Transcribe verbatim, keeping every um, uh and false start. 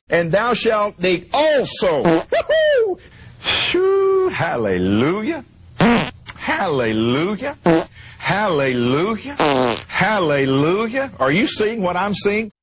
and thou shalt they also. Woo-hoo! Shoo, hallelujah. Hallelujah. Hallelujah. Hallelujah. Are you seeing what I'm seeing?